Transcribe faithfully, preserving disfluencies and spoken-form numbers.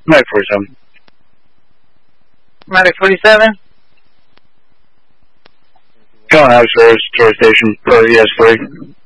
Medic forty-seven. Medic forty-seven. Calling out service, tour station, for E S three.